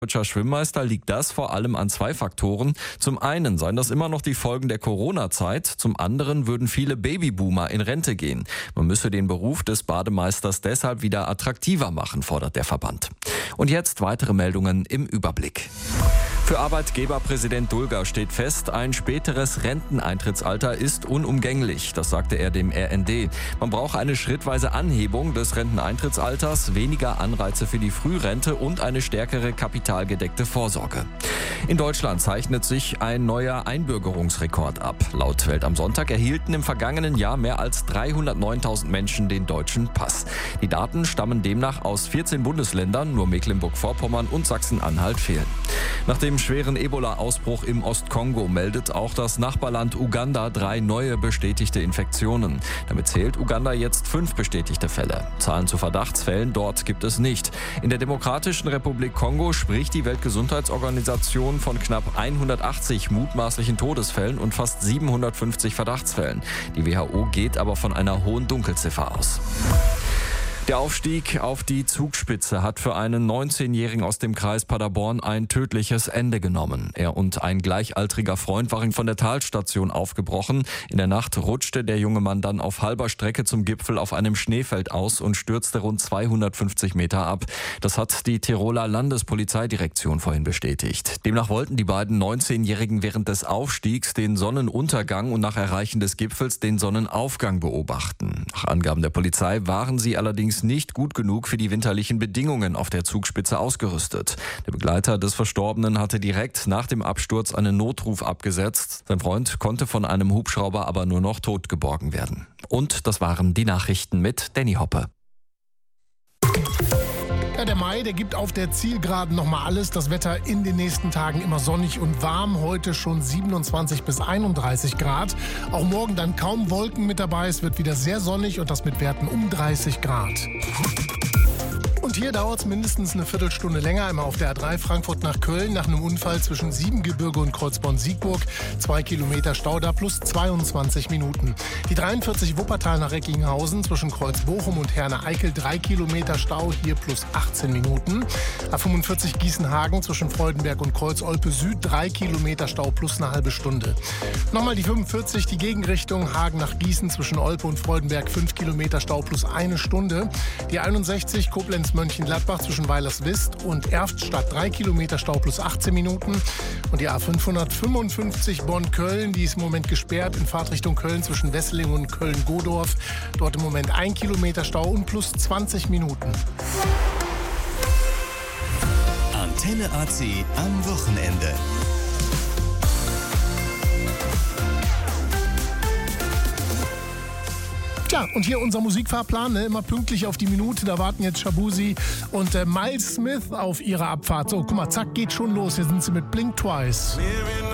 Deutscher Schwimmmeister liegt das vor allem an zwei Faktoren. Zum einen seien das immer noch die Folgen der Corona-Zeit, zum anderen würden viele Babyboomer in Rente gehen. Man müsse den Beruf des Bademeisters deshalb wieder attraktiver machen, fordert der Verband. Und jetzt weitere Meldungen im Überblick. Für Arbeitgeberpräsident Dulger steht fest, ein späteres Renteneintrittsalter ist unumgänglich. Das sagte er dem RND. Man braucht eine schrittweise Anhebung des Renteneintrittsalters, weniger Anreize für die Frührente und eine stärkere kapitalgedeckte Vorsorge. In Deutschland zeichnet sich ein neuer Einbürgerungsrekord ab. Laut Welt am Sonntag erhielten im vergangenen Jahr mehr als 309.000 Menschen den deutschen Pass. Die Daten stammen demnach aus 14 Bundesländern, nur Mecklenburg-Vorpommern und Sachsen-Anhalt fehlen. Nach dem schweren Ebola-Ausbruch im Ostkongo meldet auch das Nachbarland Uganda 3 neue bestätigte Infektionen. Damit zählt Uganda jetzt 5 bestätigte Fälle. Zahlen zu Verdachtsfällen dort gibt es nicht. In der Demokratischen Republik Kongo spricht die Weltgesundheitsorganisation von knapp 180 mutmaßlichen Todesfällen und fast 750 Verdachtsfällen. Die WHO geht aber von einer hohen Dunkelziffer aus. Der Aufstieg auf die Zugspitze hat für einen 19-Jährigen aus dem Kreis Paderborn ein tödliches Ende genommen. Er und ein gleichaltriger Freund waren von der Talstation aufgebrochen. In der Nacht rutschte der junge Mann dann auf halber Strecke zum Gipfel auf einem Schneefeld aus und stürzte rund 250 Meter ab. Das hat die Tiroler Landespolizeidirektion vorhin bestätigt. Demnach wollten die beiden 19-Jährigen während des Aufstiegs den Sonnenuntergang und nach Erreichen des Gipfels den Sonnenaufgang beobachten. Nach Angaben der Polizei waren sie allerdings nicht gut genug für die winterlichen Bedingungen auf der Zugspitze ausgerüstet. Der Begleiter des Verstorbenen hatte direkt nach dem Absturz einen Notruf abgesetzt. Sein Freund konnte von einem Hubschrauber aber nur noch tot geborgen werden. Und das waren die Nachrichten mit Danny Hoppe. Ja, der Mai, der gibt auf der Zielgeraden nochmal alles. Das Wetter in den nächsten Tagen immer sonnig und warm. Heute schon 27 bis 31 Grad. Auch morgen dann kaum Wolken mit dabei. Es wird wieder sehr sonnig und das mit Werten um 30 Grad. Und hier dauert es mindestens eine Viertelstunde länger, immer auf der A3 Frankfurt nach Köln, nach einem Unfall zwischen Siebengebirge und Kreuzborn-Siegburg. 2 Kilometer Stau da plus 22 Minuten. Die 43 Wuppertal nach Recklinghausen zwischen Kreuz-Bochum und Herne-Eickel 3 Kilometer Stau, hier plus 18 Minuten. A45 Gießen-Hagen zwischen Freudenberg und Kreuz-Olpe Süd 3 Kilometer Stau plus eine halbe Stunde. Nochmal die 45, die Gegenrichtung Hagen nach Gießen zwischen Olpe und Freudenberg 5 Kilometer Stau plus eine Stunde. Die 61 Koblenz-Mönchengladbach zwischen Weilerswist und Erftstadt 3 Kilometer Stau plus 18 Minuten. Und die A555 Bonn-Köln, die ist im Moment gesperrt in Fahrtrichtung Köln zwischen Wesseling und Köln-Godorf. Dort im Moment 1 Kilometer Stau und plus 20 Minuten. Antenne AC am Wochenende. Tja, und hier unser Musikfahrplan, immer pünktlich auf die Minute. Da warten jetzt Shabuzi und Miles Smith auf ihre Abfahrt. So, guck mal, zack, geht schon los. Hier sind sie mit Blink Twice.